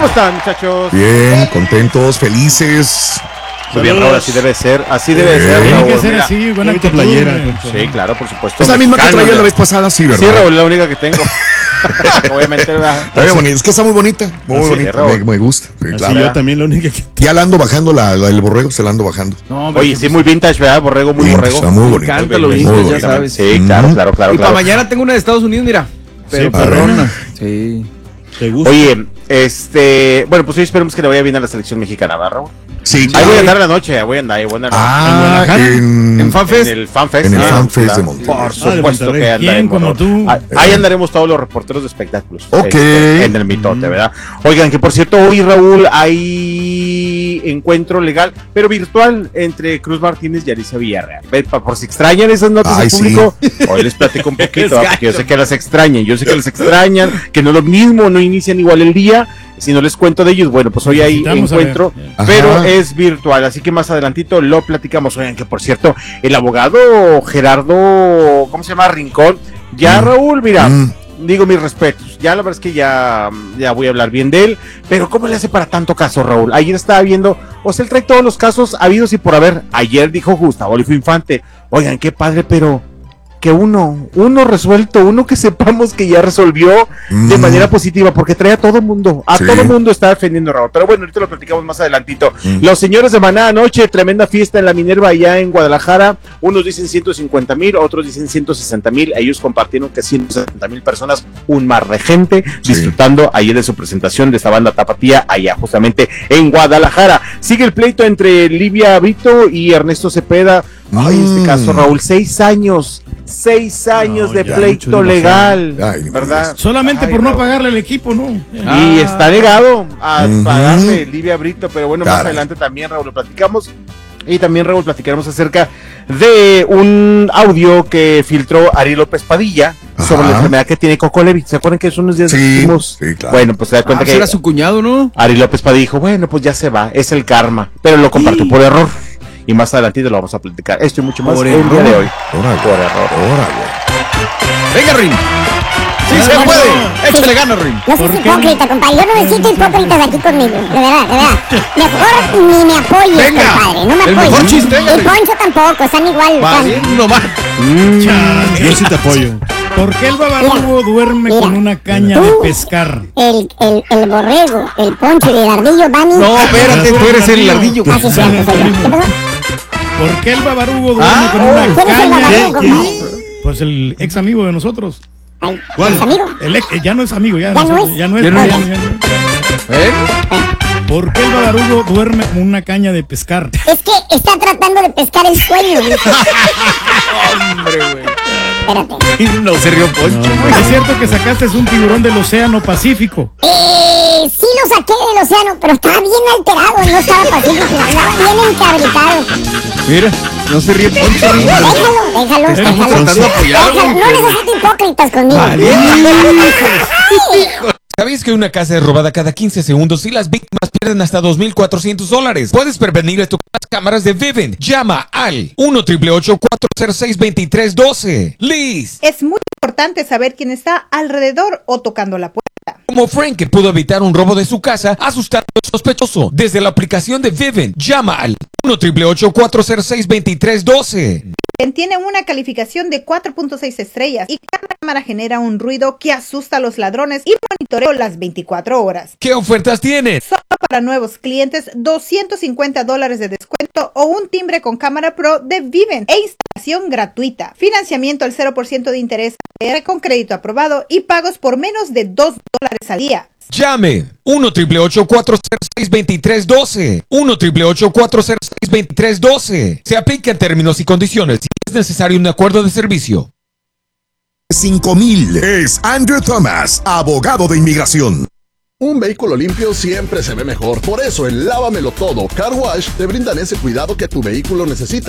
¿Cómo están, muchachos? Bien, contentos, felices. Muy bien, Raúl, así debe ser. Así debe ser, Tiene Raúl. que ser Mira, así, buena bonita actitud, playera. Sí, claro, por supuesto. Es la misma que Mexicano, traía la ¿verdad? vez pasada, sí, ¿verdad? Sí, Raúl, la única que tengo. Obviamente, ¿verdad? Está bien bonita, es que está muy bonita, muy Así, bonita, Raúl. me gusta. Sí, Así claro. yo también, la única que... Ya la ando bajando, la del borrego, se la ando bajando. No, hombre, Oye, sí, muy vintage, ¿verdad? Borrego, muy Bien, borrego. está muy Me bonita. encanta lo Muy vintage, ya bonita. sabes. Sí, claro, claro, claro. Y para claro. mañana tengo una de Estados Unidos, mira. Pero Sí, perrona. Sí. ¿te gusta? Oye, bueno, pues hoy esperemos que le vaya bien a la selección mexicana, ¿verdad, Raúl? Sí, Ahí voy a andar en la noche, ahí voy a andar. Ah, ¿En Guadalajara? En FanFest. el FanFest. En el Ah, FanFest claro. de Monterrey. Por de supuesto Monterrey. que ¿Quién andaremos. como ¿no? tú? Ahí andaremos todos los reporteros de espectáculos. Ok. En el mitote, ¿verdad? Oigan, que por cierto, hoy, Raúl, hay encuentro legal, pero virtual, entre Cruz Martínez y Alicia Villarreal. Por si extrañan esas notas Ay, al público, hoy les platico un poquito, ¿verdad? Porque yo sé que las extrañan, que no es lo mismo, no inician igual el día. Si no les cuento de ellos, bueno, pues hoy hay Necesitamos encuentro, saber. pero Ajá. es virtual, así que más adelantito lo platicamos. Oigan, que por cierto, el abogado Gerardo, ¿cómo se llama? Rincón, ya Raúl, mira, digo mis respetos, ya la verdad es que ya voy a hablar bien de él, pero ¿cómo le hace para tanto caso, Raúl? Ayer estaba viendo, o sea, él trae todos los casos habidos y por haber. Ayer dijo Gustavo Adolfo Infante, oigan, qué padre, pero que uno resuelto, uno que sepamos que ya resolvió de manera positiva, porque trae a todo mundo está defendiendo, Raúl. Pero bueno, ahorita lo platicamos más adelantito. Los señores de Maná anoche, tremenda fiesta en la Minerva allá en Guadalajara. Unos dicen 150,000, otros dicen 160,000. Ellos compartieron que 170,000 personas, un mar de gente, disfrutando ayer de su presentación de esta banda tapatía allá justamente en Guadalajara. Sigue el pleito entre Livia Brito y Ernesto Cepeda. Ay, en este caso, Raúl, 6 años de ya, pleito mucho legal, Ay, ¿verdad? Solamente por no pagarle al equipo, ¿no? Y está negado a pagarle Livia Brito, pero bueno, más Caray. adelante también, Raúl, lo platicamos. Y también, Raúl, platicaremos acerca de un audio que filtró Ari López Padilla sobre la enfermedad que tiene Coco Levi. ¿Se acuerdan que hace unos días dijimos? Sí, claro. Bueno, pues se da cuenta que Era su cuñado, ¿no? Ari López Padilla dijo, bueno, pues ya se va, es el karma, pero lo compartió por error. Y más adelantito lo vamos a platicar. Esto y mucho más Por el día error. de hoy. Órale, Por error. órale. Venga, Rin. Sí, se puede. Échale ganas, Rin. No seas hipócrita, compadre. Yo no necesito hipócritas aquí conmigo. De verdad. Mejor ni me apoyes, Venga. compadre. No me El apoyes. mejor chiste, venga, Y Rin. Poncho tampoco. Están igual. Va están- bien, nomás. Yo sí te apoyo. ¿Por qué el babarugo duerme Mira. con una caña de pescar? El borrego, el Poncho y el ardillo van y... No, espérate, tú eres el ardillo. Ah, sí, cierto, soy yo. ¿Qué pasó? ¿Por qué el babarugo duerme con una ¿Quién es el caña? babarugo, compadre? Pues el ex amigo de nosotros. Ay, ¿Cuál? ¿es amigo? Ya no es amigo, ya ¿Ya no nosotros, es? ya no es. ¿Ya no ya es? no es. ¿Eh? ¿Por qué el babarugo duerme con una caña de pescar? Es que está tratando de pescar el sueño. Hombre, güey. Espérate. No se rió Poncho, güey. Es cierto que sacaste un tiburón del Océano Pacífico. Sí lo saqué del océano, pero estaba bien alterado, no estaba pacífico, andaba bien encabritado. Mira, no se ríe Poncho. Rin. Déjalo. tratando de apoyar, Déjalo, güey. no necesito hipócritas conmigo. ¿Sabías que una casa es robada cada 15 segundos y las víctimas pierden hasta $2,400? Puedes prevenir esto con las cámaras de Vivint. Llama al 1-888-406-2312. Liz, Es muy importante saber quién está alrededor o tocando la puerta. como Frank, que pudo evitar un robo de su casa asustando al sospechoso. Desde la aplicación de Vivint, llama al 1-888-406-2312. Tiene una calificación de 4.6 estrellas y cada cámara genera un ruido que asusta a los ladrones y monitoreo las 24 horas. ¿Qué ofertas tienes? Solo para nuevos clientes, $250 de descuento o un timbre con cámara pro de Vivint e instalación gratuita. Financiamiento al 0% de interés APR con crédito aprobado y pagos por menos de $2 al día. Llame 1-888-406-2312. 1-888-406-2312. Se aplica en términos y condiciones si es necesario un acuerdo de servicio. 5,000 es Andrew Thomas, abogado de inmigración. Un vehículo limpio siempre se ve mejor. Por eso en Lávamelo Todo Car Wash te brindan ese cuidado que tu vehículo necesita.